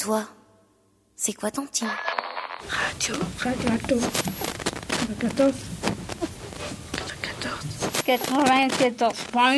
toi, c'est quoi ton team? Radio 94. 94. 94.8.